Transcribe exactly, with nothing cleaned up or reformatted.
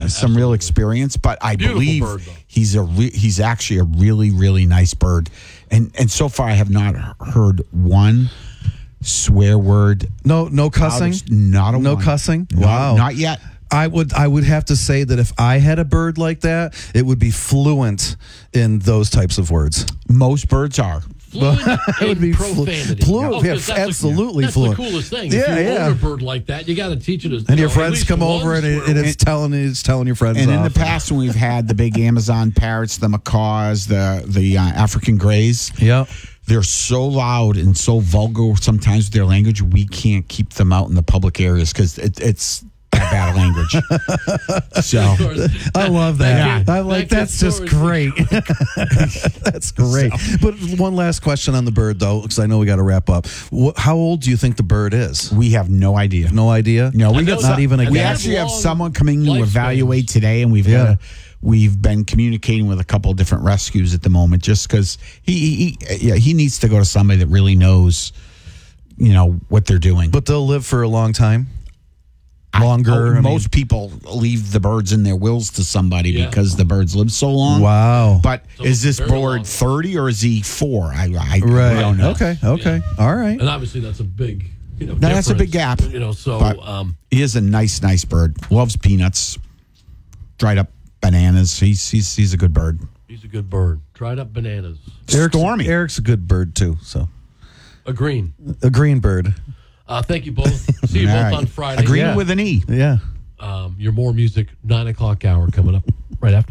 some real experience. But I Beautiful believe bird, though. he's a re- he's actually a really really nice bird, and and so far I have not heard one swear word. No, no cussing. Not a no one. cussing. No, Wow, not yet. I would I would have to say that if I had a bird like that, it would be fluent in those types of words. Most birds are. Fluent It would in be flu- profanity. fluent, Oh, yeah, 'cause that's absolutely the, that's fluent. the coolest thing. Yeah, if you yeah. own a bird like that, you got to teach it. As, And you your know, at friends least come one over and, it, swear and word. it's telling it's telling your friends. And in off. the past, when we've had the big Amazon parrots, the macaws, the the uh, African grays, yeah. they're so loud and so vulgar sometimes with their language, we can't keep them out in the public areas because it, it's that bad language. So I love that. Yeah. I like That that's just story- great. That's great. But one last question on the bird, though, because I know we got to wrap up. Wh- How old do you think the bird is? we have no idea. No idea. No, I we know got that- not even a I We know guess. actually have long someone coming to lifespans. evaluate today, and we've Yeah. got a, we've been communicating with a couple of different rescues at the moment, just because he, he yeah he needs to go to somebody that really knows, you know, what they're doing. But they'll live for a long time. I- Longer. oh, I mean- most people leave the birds in their wills to somebody Yeah. because the birds live so long. Wow. But So is this very long. bird thirty or is he four? I, I, Right. I don't know. Okay. Okay. All right. And obviously, that's a big, you know, No, that's a big difference, gap. You know, so But um, he is a nice, nice bird. Loves peanuts, dried up bananas. He's he's he's a good bird. he's a good bird. Dried up bananas, Eric's, Stormy. Eric's a good bird too. So a green. a green bird. Uh, thank you both. See you All both right. on Friday. A green Yeah. with an E. Yeah. Um, your more music nine o'clock hour coming up right after.